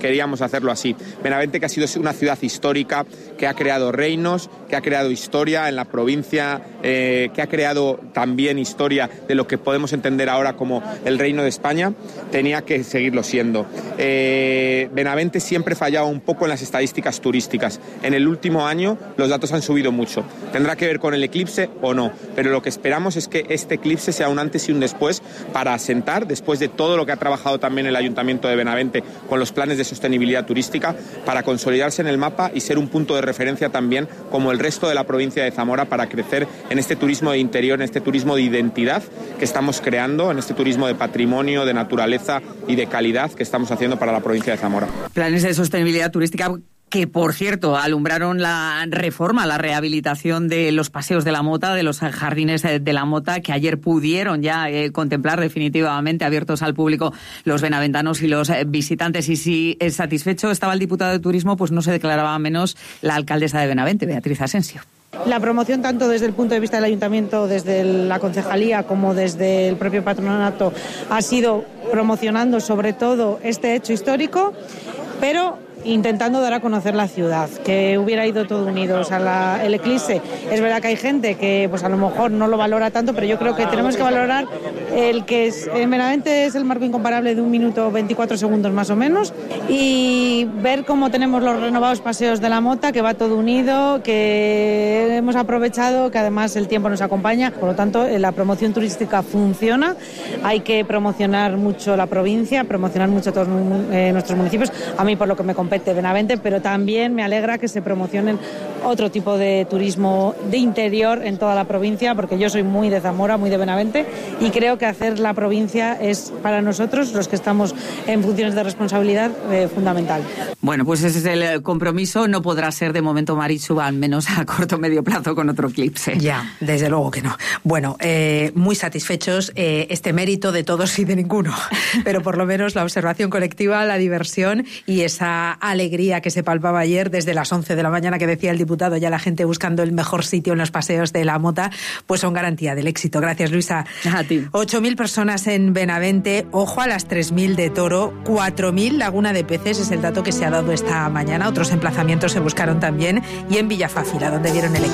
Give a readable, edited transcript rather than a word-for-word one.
queríamos hacerlo así. Benavente, que ha sido una ciudad histórica, que ha creado reinos, que ha creado historia en la provincia, que ha creado también historia de lo que podemos entender ahora como el Reino de España, tenía que seguirlo siendo. Benavente siempre fallaba un poco en las estadísticas turísticas. En el último año los datos han subido mucho. Tendrá que ver con el eclipse o no, pero lo que esperamos es que este eclipse sea un antes y un después para asentar, después de todo lo que ha trabajado también el Ayuntamiento de Benavente con los planes de sostenibilidad turística, para consolidarse en el mapa y ser un punto de referencia también como el resto de la provincia de Zamora para crecer en este turismo de interior, en este turismo de identidad que estamos creando, en este turismo de patrimonio, de naturaleza y de calidad que estamos haciendo para la provincia de Zamora. Planes de sostenibilidad turística que, por cierto, alumbraron la reforma, la rehabilitación de los paseos de la Mota, de los jardines de la Mota, que ayer pudieron ya contemplar definitivamente abiertos al público los benaventanos y los visitantes. Y si satisfecho estaba el diputado de Turismo, pues no se declaraba menos la alcaldesa de Benavente, Beatriz Asensio. La promoción, tanto desde el punto de vista del Ayuntamiento, desde la Concejalía, como desde el propio Patronato, ha sido promocionando sobre todo este hecho histórico, pero intentando dar a conocer la ciudad, que hubiera ido todo unido. O sea, el eclipse, es verdad que hay gente que pues a lo mejor no lo valora tanto, pero yo creo que tenemos que valorar el que en Benavente es el marco incomparable de 1 minuto 24 segundos más o menos, y ver cómo tenemos los renovados paseos de la Mota, que va todo unido, que hemos aprovechado, que además el tiempo nos acompaña. Por lo tanto, la promoción turística funciona. Hay que promocionar mucho la provincia, promocionar mucho todos nuestros municipios. A mí, por lo que me compete Benavente, pero también me alegra que se promocionen otro tipo de turismo de interior en toda la provincia, porque yo soy muy de Zamora, muy de Benavente, y creo que hacer la provincia es para nosotros, los que estamos en funciones de responsabilidad, fundamental. Bueno, pues ese es el compromiso. No podrá ser de momento, Marichu, al menos a corto o medio plazo, con otro eclipse. Ya, desde luego que no. Bueno, muy satisfechos, este mérito de todos y de ninguno, pero por lo menos la observación colectiva, la diversión y esa alegría que se palpaba ayer desde las 11 de la mañana, que decía el diputado, ya la gente buscando el mejor sitio en los paseos de la Mota, pues son garantía del éxito. Gracias, Luisa. A ti. 8.000 personas en Benavente, ojo a las 3.000 de Toro, 4.000 Laguna de Peces, es el dato que se ha dado esta mañana. Otros emplazamientos se buscaron también, y en Villafácil, donde dieron el